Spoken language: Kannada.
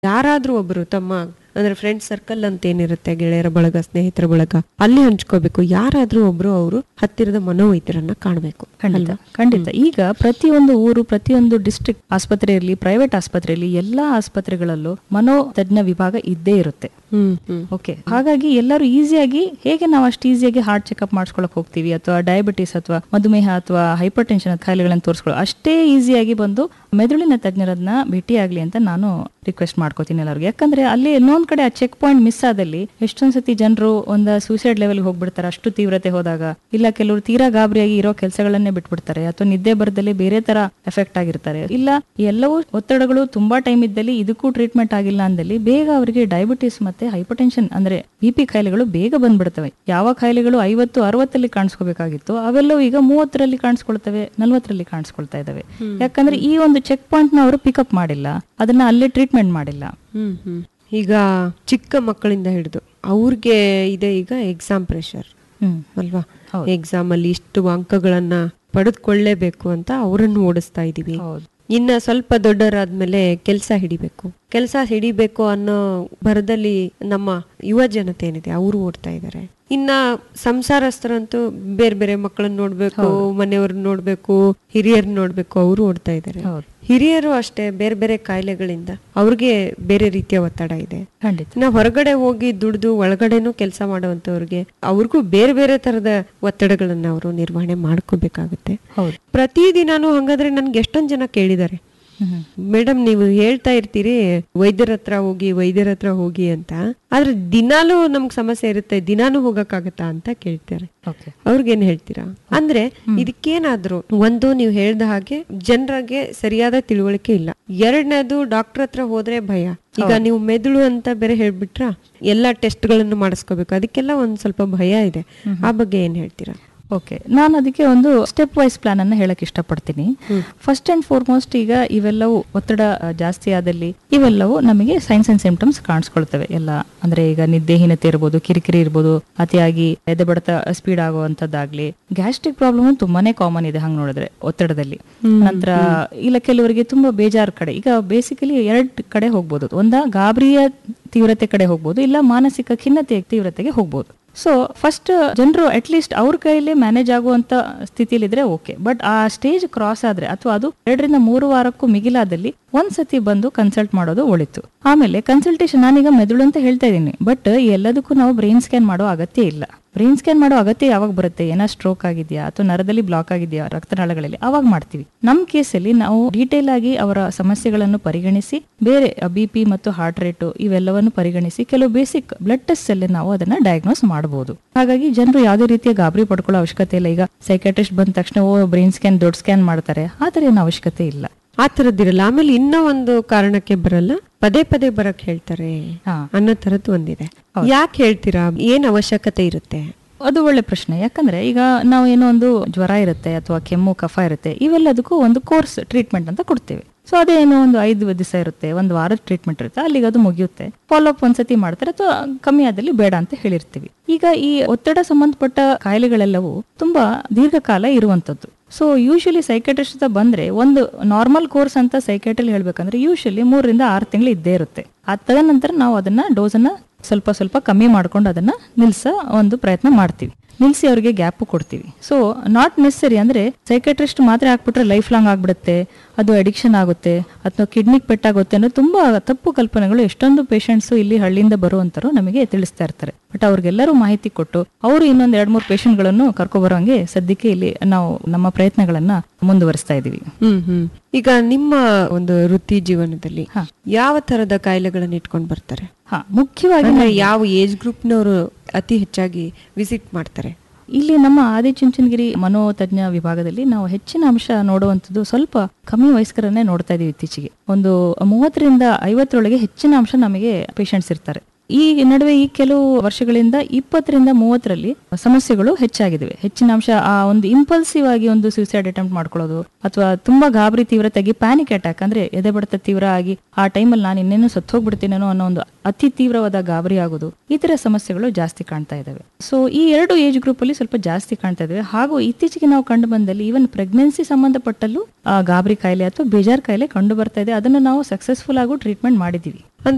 ಯಾರಾದ್ರೂ ಒಬ್ರು ತಮ್ಮ ಅಂದ್ರೆ ಫ್ರೆಂಡ್ ಸರ್ಕಲ್ ಅಂತ ಏನಿರುತ್ತೆ, ಗೆಳೆಯರ ಬಳಗ, ಸ್ನೇಹಿತರ ಬಳಗ, ಅಲ್ಲಿ ಹಂಚ್ಕೋಬೇಕು. ಯಾರಾದ್ರೂ ಒಬ್ರು ಅವರು ಹತ್ತಿರದ ಮನೋವೈದ್ಯರನ್ನ ಕಾಣಬೇಕು. ಖಂಡಿತ ಖಂಡಿತ. ಈಗ ಪ್ರತಿಯೊಂದು ಊರು, ಪ್ರತಿಯೊಂದು ಡಿಸ್ಟ್ರಿಕ್ಟ್ ಆಸ್ಪತ್ರೆ ಇರಲಿ, ಪ್ರೈವೇಟ್ ಆಸ್ಪತ್ರೆ ಇರಲಿ, ಎಲ್ಲಾ ಆಸ್ಪತ್ರೆಗಳಲ್ಲೂ ಮನೋತಜ್ಞ ವಿಭಾಗ ಇದ್ದೇ ಇರುತ್ತೆ. ಓಕೆ, ಹಾಗಾಗಿ ಎಲ್ಲರೂ ಈಸಿಯಾಗಿ, ಹೇಗೆ ನಾವು ಅಷ್ಟು ಈಸಿಯಾಗಿ ಹಾರ್ಟ್ ಚೆಕ್ಅಪ್ ಮಾಡಿಸ್ಕೊಳಕ್ ಹೋಗ್ತೀವಿ, ಅಥವಾ ಡಯಾಬಿಟಿಸ್ ಅಥವಾ ಮಧುಮೇಹ ಅಥವಾ ಹೈಪರ್ ಟೆನ್ಷನ್ ಕಾಯಿಲೆಗಳನ್ನು ತೋರಿಸ್ಕೊಳ್ಳೋ ಅಷ್ಟೇ ಈಸಿಯಾಗಿ ಬಂದು ಮೆದುಳಿನ ತಜ್ಞರನ್ನ ಭೇಟಿಯಾಗ್ಲಿ ಅಂತ ನಾನು ರಿಕ್ವೆಸ್ಟ್ ಮಾಡ್ಕೋತೀನಿ ಎಲ್ಲರಿಗೂ. ಯಾಕಂದ್ರೆ ಅಲ್ಲಿ ಇನ್ನೊಂದ್ ಕಡೆ ಆ ಚೆಕ್ ಪಾಯಿಂಟ್ ಮಿಸ್ ಆದಲ್ಲಿ ಎಷ್ಟೊಂದ್ ಸತಿ ಜನರು ಒಂದು ಸೂಸೈಡ್ ಲೆವೆಲ್ ಹೋಗ್ಬಿಡ್ತಾರೆ, ಅಷ್ಟು ತೀವ್ರತೆ ಹೋದಾಗ. ಇಲ್ಲ ಕೆಲವರು ತೀರಾ ಗಾಬರಿಯಾಗಿ ಇರೋ ಕೆಲಸಗಳನ್ನೇ ಬಿಟ್ಬಿಡ್ತಾರೆ, ಅಥವಾ ನಿದ್ದೆ ಬರದಲ್ಲಿ ಬೇರೆ ತರ ಎಫೆಕ್ಟ್ ಆಗಿರ್ತಾರೆ. ಇಲ್ಲ ಎಲ್ಲವೂ ಒತ್ತಡಗಳು ತುಂಬಾ ಟೈಮ್ ಇದ್ದಲ್ಲಿ ಇದಕ್ಕೂ ಟ್ರೀಟ್ಮೆಂಟ್ ಆಗಿಲ್ಲ ಅಂದಲ್ಲಿ ಬೇಗ ಅವರಿಗೆ ಡಯಾಬಿಟಿಸ್ ಮತ್ತೆ ಹೈಪರ್ ಟೆನ್ಷನ್ ಅಂದ್ರೆ BP ಕಾಯಿಲೆಗಳು ಬೇಗ ಬಂದ್ಬಿಡ್ತವೆ. ಯಾವ ಕಾಯಿಲೆಗಳು 50-60 ಕಾಣಿಸ್ಕೋಬೇಕಾಗಿತ್ತು ಅವೆಲ್ಲವೂ ಈಗ 30 ಕಾಣಿಸ್ಕೊಳ್ತವೆ, 40 ಕಾಣಿಸ್ಕೊಳ್ತಾ ಇದಾವೆ. ಯಾಕಂದ್ರೆ ಈ ಒಂದು ಚೆಕ್ ಪಾಯಿಂಟ್ ನ ಅವರು ಪಿಕಪ್ ಮಾಡಿಲ್ಲ, ಅದನ್ನ ಅಲ್ಲೇ ಟ್ರೀಟ್ಮೆಂಟ್ ಮಾಡಿಲ್ಲ. ಈಗ ಚಿಕ್ಕ ಮಕ್ಕಳಿಂದ ಹಿಡಿದು ಅವ್ರಿಗೆ ಇದೆ ಈಗ ಎಕ್ಸಾಮ್ ಪ್ರೆಷರ್ ಅಲ್ವಾ, ಎಕ್ಸಾಮ್ ಅಲ್ಲಿ ಇಷ್ಟು ಅಂಕಗಳನ್ನ ಪಡೆದುಕೊಳ್ಳೇಬೇಕು ಅಂತ ಅವರನ್ನು ಓಡಿಸ್ತಾ ಇದೀವಿ. ಇನ್ನ ಸ್ವಲ್ಪ ದೊಡ್ಡವರಾದ್ಮೇಲೆ ಕೆಲಸ ಹಿಡಿಬೇಕು ಅನ್ನೋ ಭರದಲ್ಲಿ ನಮ್ಮ ಯುವ ಜನತೆ ಏನಿದೆ ಅವರು ಓಡ್ತಾ ಇದ್ದಾರೆ. ಇನ್ನ ಸಂಸಾರಸ್ಥರಂತೂ ಬೇರೆ ಬೇರೆ ಮಕ್ಕಳನ್ನ ನೋಡ್ಬೇಕು, ಮನೆಯವ್ರನ್ನ ನೋಡ್ಬೇಕು, ಹಿರಿಯರ್ನ ನೋಡ್ಬೇಕು, ಅವರು ಓಡ್ತಾ ಇದ್ದಾರೆ. ಹಿರಿಯರು ಅಷ್ಟೇ ಬೇರೆ ಬೇರೆ ಕಾಯಿಲೆಗಳಿಂದ ಅವ್ರಿಗೆ ಬೇರೆ ರೀತಿಯ ಒತ್ತಡ ಇದೆ. ಇನ್ನ ಹೊರಗಡೆ ಹೋಗಿ ದುಡ್ದು ಒಳಗಡೆನೂ ಕೆಲಸ ಮಾಡುವಂತವ್ರಿಗೆ ಅವ್ರಿಗೂ ಬೇರೆ ಬೇರೆ ತರದ ಒತ್ತಡಗಳನ್ನ ಅವರು ನಿರ್ವಹಣೆ ಮಾಡ್ಕೋಬೇಕಾಗುತ್ತೆ. ಪ್ರತಿದಿನಾನು ಹಂಗಾದ್ರೆ ನನ್ಗೆ ಎಷ್ಟೊಂದ್ ಜನ ಕೇಳಿದ್ದಾರೆ, ಮೇಡಮ್ ನೀವು ಹೇಳ್ತಾ ಇರ್ತೀರಿ ವೈದ್ಯರ ಹತ್ರ ಹೋಗಿ ಅಂತ, ಆದ್ರೆ ದಿನಾಲೂ ನಮ್ಗ್ ಸಮಸ್ಯೆ ಇರುತ್ತೆ, ದಿನಾನು ಹೋಗಕ್ಕಾಗತ್ತಾ ಅಂತ ಕೇಳ್ತಾರೆ. ಅವ್ರಿಗೇನ್ ಹೇಳ್ತೀರಾ? ಅಂದ್ರೆ ಇದಕ್ಕೇನಾದ್ರು ಒಂದು, ನೀವು ಹೇಳ್ದ ಹಾಗೆ ಜನರಿಗೆ ಸರಿಯಾದ ತಿಳುವಳಿಕೆ ಇಲ್ಲ. ಎರಡನೇದು, ಡಾಕ್ಟರ್ ಹತ್ರ ಹೋದ್ರೆ ಭಯ. ಈಗ ನೀವು ಮೆದುಳು ಅಂತ ಬೇರೆ ಹೇಳ್ಬಿಟ್ರ, ಎಲ್ಲಾ ಟೆಸ್ಟ್ ಗಳನ್ನು ಮಾಡಿಸ್ಕೋಬೇಕು, ಅದಕ್ಕೆಲ್ಲ ಒಂದ್ ಸ್ವಲ್ಪ ಭಯ ಇದೆ. ಆ ಬಗ್ಗೆ ಏನ್ ಹೇಳ್ತೀರಾ? ಓಕೆ, ನಾನು ಅದಕ್ಕೆ ಒಂದು ಸ್ಟೆಪ್ ವೈಸ್ ಪ್ಲಾನ್ ಅನ್ನ ಹೇಳಕ್ ಇಷ್ಟಪಡ್ತೀನಿ. ಫಸ್ಟ್ ಅಂಡ್ ಫಾರ್ಮೋಸ್ಟ್, ಈಗ ಇವೆಲ್ಲವೂ ಒತ್ತಡ ಜಾಸ್ತಿ ಆದಲ್ಲಿ ಇವೆಲ್ಲವೂ ನಮಗೆ ಸೈನ್ಸ್ ಅಂಡ್ ಸಿಂಪ್ಟಮ್ಸ್ ಕಾಣಿಸ್ಕೊಳ್ತವೆ ಎಲ್ಲ. ಅಂದ್ರೆ ಈಗ ನಿದ್ದೆಹೀನತೆ ಇರ್ಬೋದು, ಕಿರಿಕಿರಿ ಇರ್ಬೋದು, ಅತಿಯಾಗಿ ಎದೆ ಬಡಿತ ಸ್ಪೀಡ್ ಆಗುವಂತದ್ದಾಗ್ಲಿ. ಗ್ಯಾಸ್ಟ್ರಿಕ್ ಪ್ರಾಬ್ಲಮ್ ತುಂಬಾನೇ ಕಾಮನ್ ಇದೆ ಹಂಗ್ ನೋಡಿದ್ರೆ ಒತ್ತಡದಲ್ಲಿ. ನಂತರ ಇಲ್ಲ ಕೆಲವರಿಗೆ ತುಂಬಾ ಬೇಜಾರ್ ಕಡೆ, ಈಗ ಬೇಸಿಕಲಿ 2 ಕಡೆ ಹೋಗ್ಬೋದು. ಒಂದ ಗಾಬರಿಯ ತೀವ್ರತೆ ಕಡೆ ಹೋಗ್ಬೋದು, ಇಲ್ಲ ಮಾನಸಿಕ ಖಿನ್ನತೆಯ ತೀವ್ರತೆಗೆ ಹೋಗ್ಬೋದು. ಸೊ ಫಸ್ಟ್ ಜನರು ಅಟ್ಲೀಸ್ಟ್ ಅವ್ರ ಕೈಯಲ್ಲಿ ಮ್ಯಾನೇಜ್ ಆಗುವಂತ ಸ್ಥಿತಿಲಿದ್ರೆ ಓಕೆ. ಬಟ್ ಆ ಸ್ಟೇಜ್ ಕ್ರಾಸ್ ಆದ್ರೆ, ಅಥವಾ ಅದು 2-3 ವಾರಕ್ಕೂ ಮಿಗಿಲಾದಲ್ಲಿ ಒಂದ್ಸತಿ ಬಂದು ಕನ್ಸಲ್ಟ್ ಮಾಡೋದು ಒಳಿತು. ಆಮೇಲೆ ಕನ್ಸಲ್ಟೇಷನ್, ನಾನೀಗ ಮೆದುಳು ಅಂತ ಹೇಳ್ತಾ ಇದ್ದೀನಿ, ಬಟ್ ಎಲ್ಲದಕ್ಕೂ ನಾವು ಬ್ರೈನ್ ಸ್ಕ್ಯಾನ್ ಮಾಡೋ ಅಗತ್ಯ ಇಲ್ಲ. ಬ್ರೈನ್ ಸ್ಕ್ಯಾನ್ ಮಾಡೋ ಅಗತ್ಯ ಯಾವಾಗ ಬರುತ್ತೆ? ಏನೋ ಸ್ಟ್ರೋಕ್ ಆಗಿದ್ಯಾ ಅಥವಾ ನರದಲ್ಲಿ ಬ್ಲಾಕ್ ಆಗಿದ್ಯಾ ರಕ್ತನಾಳಗಳಲ್ಲಿ, ಅವಾಗ ಮಾಡ್ತೀವಿ. ನಮ್ ಕೇಸಲ್ಲಿ ನಾವು ಡೀಟೇಲ್ ಆಗಿ ಅವರ ಸಮಸ್ಯೆಗಳನ್ನು ಪರಿಗಣಿಸಿ, ಬೇರೆ BP ಮತ್ತು ಹಾರ್ಟ್ ರೇಟ್ ಇವೆಲ್ಲವನ್ನು ಪರಿಗಣಿಸಿ, ಕೆಲವು ಬೇಸಿಕ್ ಬ್ಲಡ್ ಟೆಸ್ಟ್ ಅಲ್ಲಿ ನಾವು ಅದನ್ನ ಡಯಾಗ್ನೋಸ್ ಮಾಡಬಹುದು. ಹಾಗಾಗಿ ಜನರು ಯಾವುದೇ ರೀತಿಯ ಗಾಬರಿ ಪಡ್ಕೊಳ್ಳೋ ಅವಶ್ಯಕತೆ ಇಲ್ಲ. ಈಗ ಸೈಕಾಟ್ರಿಸ್ಟ್ ಬಂದ ತಕ್ಷಣ ಬ್ರೈನ್ ಸ್ಕ್ಯಾನ್, ದೊಡ್ಡ ಸ್ಕ್ಯಾನ್ ಮಾಡ್ತಾರೆ, ಆತರ ಏನು ಅವಶ್ಯಕತೆ ಇಲ್ಲ. ಆ ತರದ್ದಿರಲ್ಲ. ಆಮೇಲೆ ಇನ್ನೂ ಒಂದು ಕಾರಣಕ್ಕೆ ಬರಲ್ಲ, ಪದೇ ಬರಕ್ ಹೇಳ್ತಾರೆ ಅನ್ನೋ ತರದ್ದು ಒಂದಿದೆ. ಯಾಕೆ ಹೇಳ್ತೀರಾ? ಏನ್ ಅವಶ್ಯಕತೆ ಇರುತ್ತೆ? ಅದು ಒಳ್ಳೆ ಪ್ರಶ್ನೆ. ಯಾಕಂದ್ರೆ ಈಗ ನಾವು ಏನೋ ಒಂದು ಜ್ವರ ಇರುತ್ತೆ ಅಥವಾ ಕೆಮ್ಮು ಕಫ ಇರುತ್ತೆ, ಇವೆಲ್ಲದಕ್ಕೂ ಒಂದು ಕೋರ್ಸ್ ಟ್ರೀಟ್ಮೆಂಟ್ ಅಂತ ಕೊಡ್ತೇವೆ. ಸೊ ಅದೇನೋ ಒಂದು 5 ದಿವಸ ಇರುತ್ತೆ, 1 ವಾರದ ಟ್ರೀಟ್ಮೆಂಟ್ ಇರುತ್ತೆ, ಅಲ್ಲಿಗೆ ಅದು ಮುಗಿಯುತ್ತೆ. ಫಾಲೋ ಅಪ್ ಒಂದ್ಸತಿ ಮಾಡ್ತಾರೆ, ಅಥವಾ ಕಮ್ಮಿ ಆದಲ್ಲಿ ಬೇಡ ಅಂತ ಹೇಳಿರ್ತೀವಿ. ಈಗ ಈ ಒತ್ತಡ ಸಂಬಂಧಪಟ್ಟ ಕಾಯಿಲೆಗಳೆಲ್ಲವೂ ತುಂಬಾ ದೀರ್ಘಕಾಲ ಇರುವಂತದ್ದು. ಸೊ ಯೂಶಲಿ ಸೈಕಾಟ್ರಿಸ್ಟ್ ಬಂದ್ರೆ ಒಂದು ನಾರ್ಮಲ್ ಕೋರ್ಸ್ ಅಂತ ಸೈಕಾಟ್ರಿಲ್ ಹೇಳ್ಬೇಕಂದ್ರೆ ಯೂಶಲಿ 3-6 ತಿಂಗಳು ಇದ್ದೇ ಇರುತ್ತೆ. ತದನಂತರ ನಾವು ಅದನ್ನ ಡೋಸನ್ನ ಸ್ವಲ್ಪ ಕಮ್ಮಿ ಮಾಡ್ಕೊಂಡು ಅದನ್ನ ನಿಲ್ಸೋ ಒಂದು ಪ್ರಯತ್ನ ಮಾಡ್ತೀವಿ. ನಿಲ್ಸಿ ಅವರಿಗೆ ಗ್ಯಾಪ್ ಕೊಡ್ತೀವಿ. ಸೊ ನಾಟ್ ನೆಸರಿ ಅಂದ್ರೆ ಸೈಕಾಟ್ರಿಸ್ಟ್ ಮಾತ್ರ ಹಾಕ್ಬಿಟ್ರೆ ಲೈಫ್ ಲಾಂಗ್ ಆಗ್ಬಿಡುತ್ತೆ, ಅದು ಅಡಿಕ್ಷನ್ ಆಗುತ್ತೆ ಅಥವಾ ಕಿಡ್ನಿಗೆ ಪೆಟ್ಟಾಗುತ್ತೆ ಅನ್ನೋ ತುಂಬಾ ತಪ್ಪು ಕಲ್ಪನೆಗಳು ಎಷ್ಟೊಂದು ಪೇಷಂಟ್ಸ್ ಇಲ್ಲಿ ಹಳ್ಳಿಯಿಂದ ಬರುವಂತರು ನಮಗೆ ತಿಳಿಸ್ತಾ ಇರ್ತಾರೆ. ಬಟ್ ಅವ್ರಿಗೆಲ್ಲರೂ ಮಾಹಿತಿ ಕೊಟ್ಟು ಅವರು ಇನ್ನೊಂದ್ 2-3 ಪೇಷಂಟ್ಗಳನ್ನು ಕರ್ಕೊಬರೋಂಗೆ ಸದ್ಯಕ್ಕೆ ಇಲ್ಲಿ ನಾವು ನಮ್ಮ ಪ್ರಯತ್ನಗಳನ್ನ ಮುಂದುವರಿಸ್ತಾ ಇದೀವಿ. ಈಗ ನಿಮ್ಮ ಒಂದು ವೃತ್ತಿ ಜೀವನದಲ್ಲಿ ಯಾವ ತರದ ಕಾಯಿಲೆಗಳನ್ನ ಇಟ್ಕೊಂಡು ಬರ್ತಾರೆ? ಮುಖ್ಯವಾಗಿ ಯಾವ ಏಜ್ ಗ್ರೂಪ್ ನವರು ಅತಿ ಹೆಚ್ಚಾಗಿ ವಿಸಿಟ್ ಮಾಡ್ತಾರೆ? ಇಲ್ಲಿ ನಮ್ಮ ಆದಿಚುಂಚನಗಿರಿ ಮನೋತಜ್ಞ ವಿಭಾಗದಲ್ಲಿ ನಾವು ಹೆಚ್ಚಿನ ಅಂಶ ನೋಡುವಂತದ್ದು ಸ್ವಲ್ಪ ಕಮ್ಮಿ ವಯಸ್ಕರನ್ನೇ ನೋಡ್ತಾ ಇದೀವಿ. ಇತ್ತೀಚೆಗೆ ಒಂದು 30-50 ಹೆಚ್ಚಿನ ಅಂಶ ನಮಗೆ ಪೇಷಂಟ್ಸ್ ಇರ್ತಾರೆ. ಈ ನಡುವೆ ಈ ಕೆಲವು ವರ್ಷಗಳಿಂದ 20-30 ಸಮಸ್ಯೆಗಳು ಹೆಚ್ಚಾಗಿದ್ದಾವೆ. ಹೆಚ್ಚಿನ ಅಂಶ ಆ ಒಂದು ಇಂಪಲ್ಸಿವ್ ಆಗಿ ಒಂದು ಸೂಸೈಡ್ ಅಟೆಂಪ್ಟ್ ಮಾಡ್ಕೊಳ್ಳೋದು, ಅಥವಾ ತುಂಬಾ ಗಾಬರಿ ತೀವ್ರತೆಯಾಗಿ ಪ್ಯಾನಿಕ್ ಅಟ್ಯಾಕ್ ಅಂದ್ರೆ ಎದೆ ಬಡಿತ ತೀವ್ರ ಆಗಿ ಆ ಟೈಮಲ್ಲಿ ನಾನು ಇನ್ನೇನು ಸತ್ತೋಗ್ಬಿಡ್ತೀನೇನೋ ಅನ್ನೋ ಒಂದು ಅತಿ ತೀವ್ರವಾದ ಗಾಬರಿ ಆಗೋದು, ಈ ತರ ಸಮಸ್ಯೆಗಳು ಜಾಸ್ತಿ ಕಾಣ್ತಾ ಇದಾವೆ. ಸೊ ಈ 2 ಏಜ್ ಗ್ರೂಪ್ ಅಲ್ಲಿ ಸ್ವಲ್ಪ ಜಾಸ್ತಿ ಕಾಣ್ತಾ ಇದಾವೆ. ಹಾಗೂ ಇತ್ತೀಚೆಗೆ ನಾವು ಕಂಡು ಬಂದಲ್ಲಿ ಈವನ್ ಪ್ರೆಗ್ನೆನ್ಸಿ ಸಂಬಂಧಪಟ್ಟಲ್ಲೂ ಗಾಬರಿ ಕಾಯಿಲೆ ಅಥವಾ ಬೇಜಾರ್ ಕಾಯಿಲೆ ಕಂಡು ಬರ್ತಾ ಇದೆ. ಅದನ್ನು ನಾವು ಸಕ್ಸಸ್ಫುಲ್ ಆಗು ಟ್ರೀಟ್ಮೆಂಟ್ ಮಾಡಿದೀವಿ.